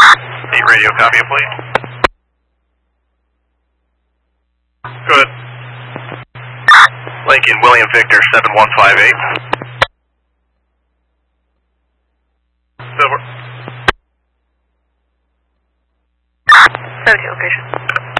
8 radio, copy it, please. Go ahead. Lincoln, William Victor, 7158. Silver. 70 location.